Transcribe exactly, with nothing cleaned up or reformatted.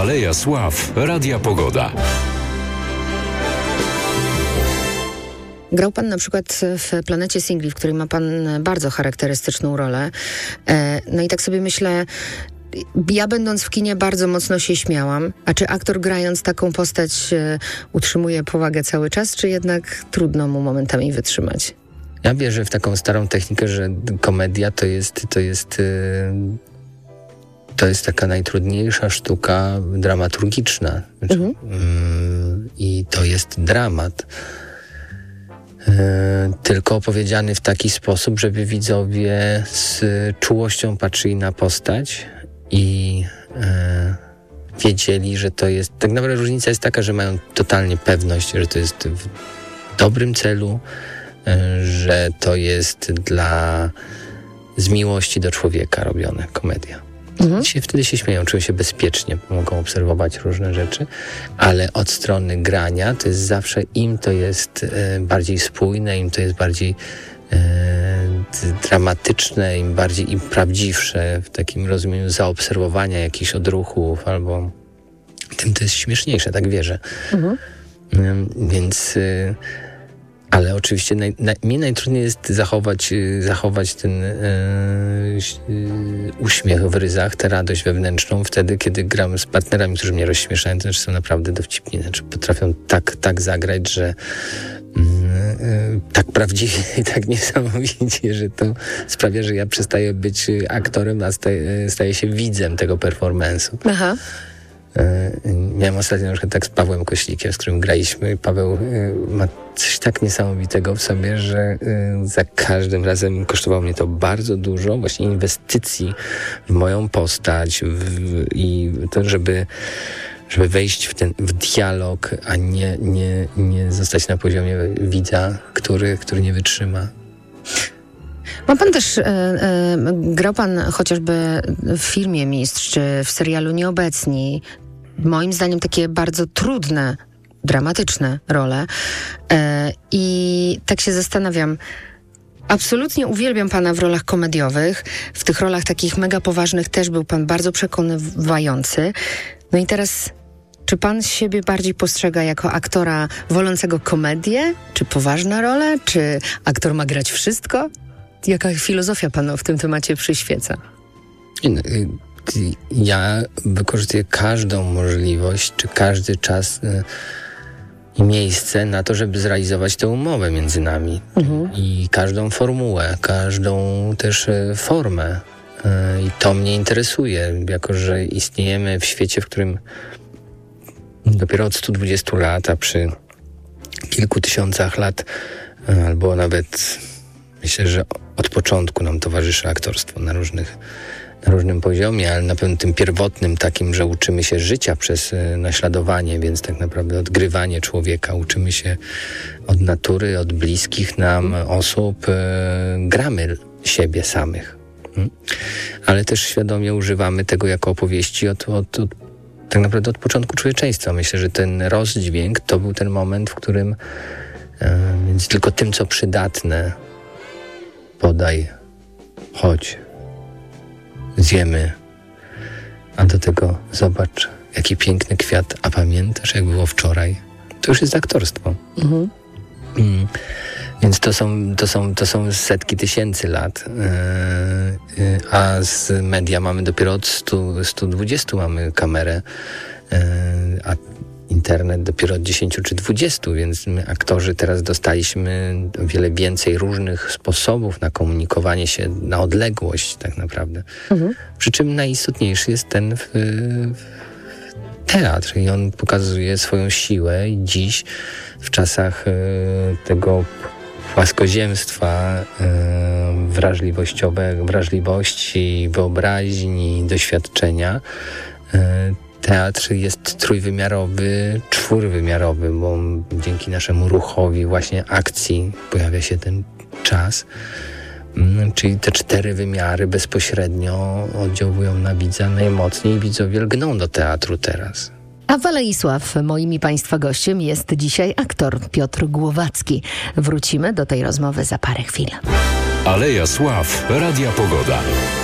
Aleja Sław Radia Pogoda. Grał pan na przykład w Planecie Singli, w której ma pan bardzo charakterystyczną rolę. No i tak sobie myślę, ja będąc w kinie bardzo mocno się śmiałam. A czy aktor grając taką postać utrzymuje powagę cały czas, czy jednak trudno mu momentami wytrzymać? Ja wierzę w taką starą technikę, że komedia to jest, to jest, to jest taka najtrudniejsza sztuka dramaturgiczna. Mhm. I to jest dramat. Tylko opowiedziany w taki sposób, żeby widzowie z czułością patrzyli na postać i e, wiedzieli, że to jest... Tak naprawdę różnica jest taka, że mają totalnie pewność, że to jest w dobrym celu, e, że to jest dla z miłości do człowieka robione komedia. Mhm. Się, wtedy się śmieją, czują się bezpiecznie, mogą obserwować różne rzeczy, ale od strony grania to jest zawsze, im to jest e, bardziej spójne, im to jest bardziej e, dramatyczne, im bardziej im prawdziwsze w takim rozumieniu zaobserwowania jakichś odruchów, albo tym to jest śmieszniejsze, tak wierzę. Mhm. E, więc... E, Ale oczywiście naj, naj, mi najtrudniej jest zachować, zachować ten e, e, uśmiech w ryzach, tę radość wewnętrzną wtedy, kiedy gram z partnerami, którzy mnie rozśmieszają, to znaczy są naprawdę dowcipni, znaczy potrafią tak, tak zagrać, że e, e, tak prawdziwie i tak niesamowicie, że to sprawia, że ja przestaję być aktorem, a staję, staję się widzem tego performance'u. Aha. Miałem ostatnio na przykład tak z Pawłem Koślikiem, z którym graliśmy. Paweł ma coś tak niesamowitego w sobie, że za każdym razem kosztowało mnie to bardzo dużo właśnie inwestycji w moją postać w, i to, żeby żeby wejść w ten w dialog, a nie, nie, nie zostać na poziomie widza, który, który nie wytrzyma. Ma pan też, e, e, grał pan chociażby w filmie Mistrz, czy w serialu Nieobecni. Moim zdaniem takie bardzo trudne, dramatyczne role. E, I tak się zastanawiam, absolutnie uwielbiam pana w rolach komediowych. W tych rolach takich mega poważnych też był pan bardzo przekonywający. No i teraz, czy pan siebie bardziej postrzega jako aktora wolącego komedię? Czy poważna rola? Czy aktor ma grać wszystko? Jaka filozofia panu w tym temacie przyświeca? Ja wykorzystuję każdą możliwość, czy każdy czas i miejsce na to, żeby zrealizować tę umowę między nami. Mhm. I każdą formułę, każdą też formę. I to mnie interesuje, jako że istniejemy w świecie, w którym dopiero od stu dwudziestu lat, a przy kilku tysiącach lat, albo nawet myślę, że od początku nam towarzyszy aktorstwo na różnych, na różnym poziomie, ale na pewno tym pierwotnym takim, że uczymy się życia przez naśladowanie, więc tak naprawdę odgrywanie człowieka, uczymy się od natury, od bliskich nam osób, gramy siebie samych. Ale też świadomie używamy tego jako opowieści od, od, od tak naprawdę od początku człowieczeństwa. Myślę, że ten rozdźwięk to był ten moment, w którym e, więc tylko tym, co przydatne, podaj, chodź, zjemy, a do tego zobacz, jaki piękny kwiat, a pamiętasz, jak było wczoraj? To już jest aktorstwo. Mhm. Mm. Więc to są, to są, to są setki tysięcy lat, yy, yy, a z media mamy dopiero od stu, stu dwudziestu mamy kamerę, yy, a internet dopiero od dziesięciu czy dwudziestu, więc my aktorzy teraz dostaliśmy o wiele więcej różnych sposobów na komunikowanie się na odległość tak naprawdę. Mhm. Przy czym najistotniejszy jest ten w, w teatr i on pokazuje swoją siłę i dziś w czasach yy, tego płaskoziemstwa yy, wrażliwościowego, wrażliwości, wyobraźni, doświadczenia. Yy, teatr jest trójwymiarowy, czwórwymiarowy, bo dzięki naszemu ruchowi właśnie akcji pojawia się ten czas. Yy, czyli te cztery wymiary bezpośrednio oddziałują na widza najmocniej i widzowie lgną do teatru teraz. A w Alei Sław moim i Państwa gościem jest dzisiaj aktor Piotr Głowacki. Wrócimy do tej rozmowy za parę chwil. Aleja Sław Radia Pogoda.